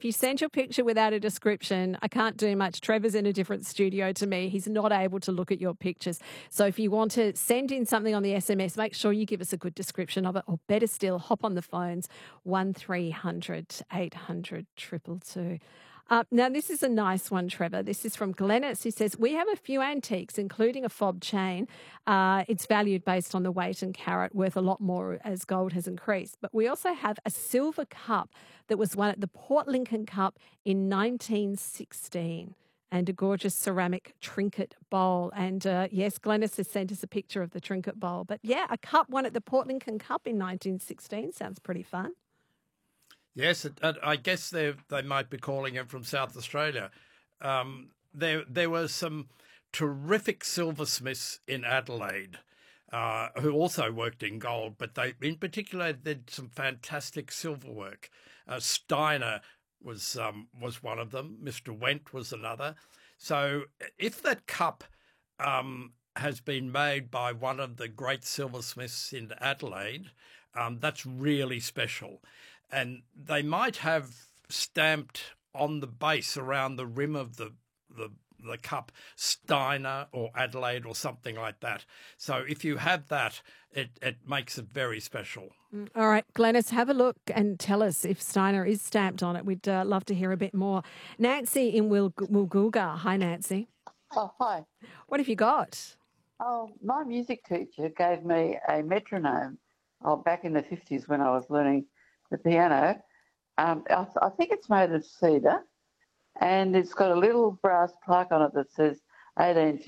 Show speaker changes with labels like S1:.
S1: you send your picture without a description, I can't do much. Trevor's in a different studio to me. He's not able to look at your pictures. So if you want to send in something on the SMS, make sure you give us a good description of it, or better still, hop on the phones, 1300 800 222. Now, this is a nice one, Trevor. This is from Glennis, who says, we have a few antiques, including a fob chain. It's valued based on the weight and carat, worth a lot more as gold has increased. But we also have a silver cup that was won at the Port Lincoln Cup in 1916, and a gorgeous ceramic trinket bowl. And yes, Glennis has sent us a picture of the trinket bowl. But yeah, a cup won at the Port Lincoln Cup in 1916. Sounds pretty fun.
S2: Yes, I guess they might be calling it from South Australia. There were some terrific silversmiths in Adelaide who also worked in gold, but they, in particular, did some fantastic silver work. Steiner was one of them. Mr. Wendt was another. So if that cup has been made by one of the great silversmiths in Adelaide, that's really special. And they might have stamped on the base around the rim of the cup Steiner or Adelaide or something like that. So if you have that, it makes it very special.
S1: All right, Glennis, have a look and tell us if Steiner is stamped on it. We'd love to hear a bit more. Nancy in Woolgoolga. Hi, Nancy.
S3: Oh, hi.
S1: What have you got?
S3: Oh, my music teacher gave me a metronome back in the 50s when I was learning the piano. I think it's made of cedar, and it's got a little brass plaque on it that says 1850.